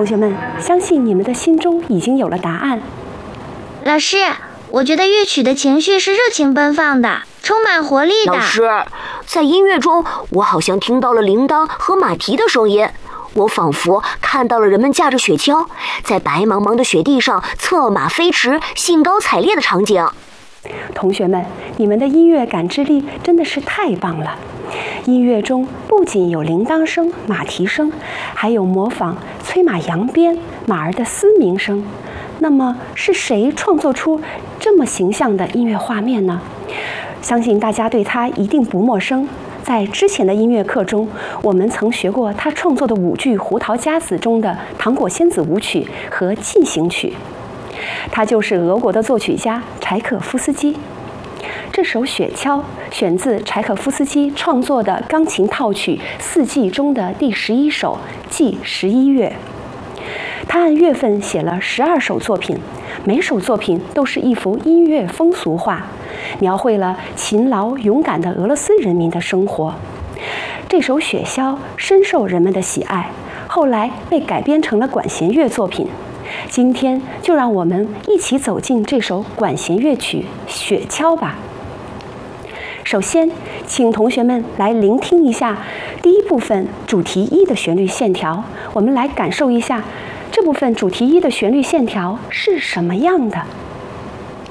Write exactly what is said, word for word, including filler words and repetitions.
同学们，相信你们的心中已经有了答案。 老师，我觉得乐曲的情绪是热情奔放的，充满活力的。 老师，在音乐中，我好像听到了铃铛和马蹄的声音，我仿佛看到了人们驾着雪橇，在白茫茫的雪地上策马飞驰、兴高采烈的场景。 同学们，你们的音乐感知力真的是太棒了！音乐中不仅有铃铛声、马蹄声，还有模仿催马扬鞭、马儿的嘶鸣声。那么，是谁创作出这么形象的音乐画面呢？相信大家对他一定不陌生。在之前的音乐课中，我们曾学过他创作的舞剧《胡桃夹子》中的《糖果仙子舞曲》和进行曲。他就是俄国的作曲家柴可夫斯基。这首《雪橇》选自柴可夫斯基创作的钢琴套曲《四季》中的第十一首《祭十一月》。他按月份写了十二首作品，每首作品都是一幅音乐风俗画，描绘了勤劳勇敢的俄罗斯人民的生活。这首《雪橇》深受人们的喜爱，后来被改编成了管弦乐作品。今天就让我们一起走进这首管弦乐曲《雪橇》吧。首先，请同学们来聆听一下第一部分主题一的旋律线条，我们来感受一下这部分主题一的旋律线条是什么样的。